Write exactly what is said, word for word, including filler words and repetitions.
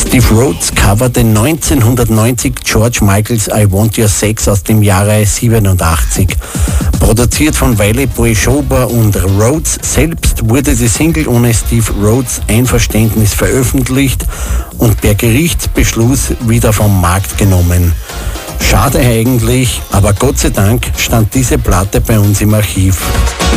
Steve Rhodes coverte neunzehnhundertneunzig George Michaels I Want Your Sex aus dem Jahre siebenundachtzig. Produziert von Wiley Boy Schober und Rhodes selbst wurde die Single ohne Steve Rhodes Einverständnis veröffentlicht und per Gerichtsbeschluss wieder vom Markt genommen. Schade eigentlich, aber Gott sei Dank stand diese Platte bei uns im Archiv.